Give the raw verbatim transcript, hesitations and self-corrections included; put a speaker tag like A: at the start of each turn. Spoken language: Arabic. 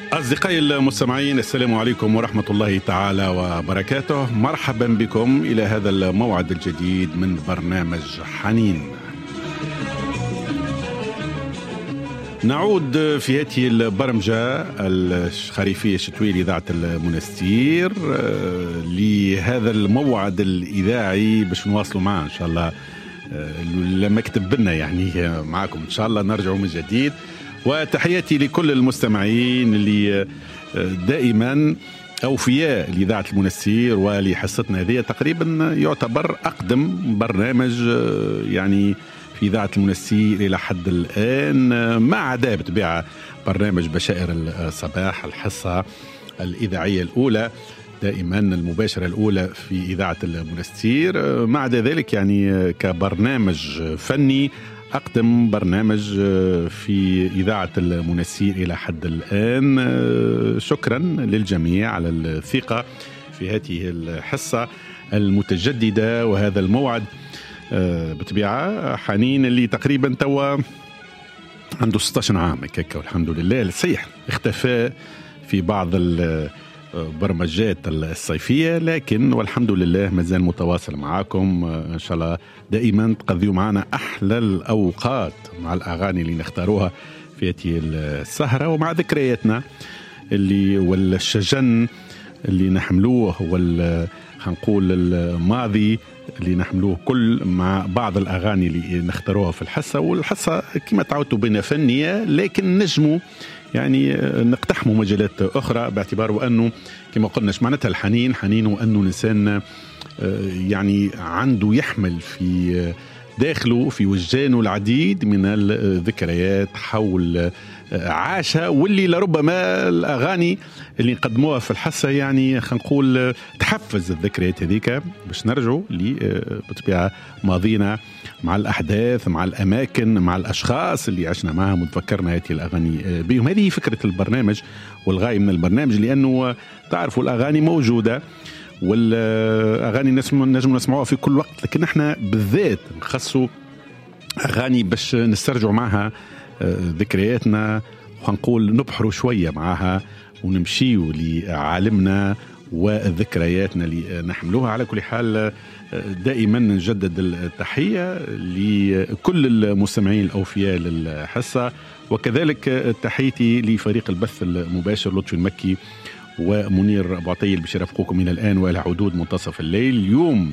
A: أصدقائي المستمعين، السلام عليكم ورحمة الله تعالى وبركاته. مرحبا بكم إلى هذا الموعد الجديد من برنامج حنين. نعود في هذه البرمجة الخريفية الشتوية لإذاعة المنستير لهذا الموعد الإذاعي باش نواصلوا معه إن شاء الله لما كتب لنا يعني معكم إن شاء الله نرجعوا من جديد. وتحياتي لكل المستمعين اللي دائما أوفياء لإذاعة المنستير ولحصتنا هذه. تقريبا يعتبر أقدم برنامج يعني في إذاعة المنستير إلى حد الآن، ما عدا بطبيعة برنامج بشائر الصباح، الحصة الإذاعية الأولى دائما المباشرة الأولى في إذاعة المنستير. ما عدا ذلك يعني كبرنامج فني أقدم برنامج في إذاعة المنستير إلى حد الآن. شكرا للجميع على الثقة في هذه الحصة المتجددة وهذا الموعد. بطبيعة حنين اللي تقريبا توا عنده ستة عشر عام كيكا والحمد لله. صحيح اختفى في بعض البرمجات الصيفية، لكن والحمد لله مازال متواصل معاكم. إن شاء الله دائما تقضيوا معنا أحلى الأوقات مع الأغاني اللي نختاروها في هذه السهرة، ومع ذكرياتنا اللي والشجن اللي نحملوه وال هنقول الماضي اللي نحملوه كل مع بعض الأغاني اللي نختاروها في الحصة. والحصة كما تعودتوا بنا فنية، لكن نجموا يعني نقتحموا مجالات أخرى، باعتبار أنه كما قلنا معناتها الحنين حنين، وأنه الإنسان يعني عنده يحمل في داخله في وجدانه العديد من الذكريات حول عاشة، واللي لربما الأغاني اللي نقدموها في الحصة يعني خلينا نقول تحفز الذكريات هذيك باش نرجعوا بطبيعة ماضينا مع الأحداث، مع الأماكن، مع الأشخاص اللي عشنا معهم وتفكرنا هذه الأغاني بهم. هذه فكرة البرنامج والغاية من البرنامج، لأنه تعرفوا الأغاني موجودة والأغاني نجم نسمعوها في كل وقت، لكن احنا بالذات نخصوا أغاني باش نسترجعوا معها ذكرياتنا وهنقول نبحروا شوية معها ونمشيوا لعالمنا وذكرياتنا اللي نحملوها. على كل حال دائما نجدد التحية لكل المستمعين الأوفياء للحصة، وكذلك تحيتي لفريق البث المباشر لطفي المكي ومنير أبو عطيل باش يرافقوكم من الآن وإلى حدود منتصف الليل. اليوم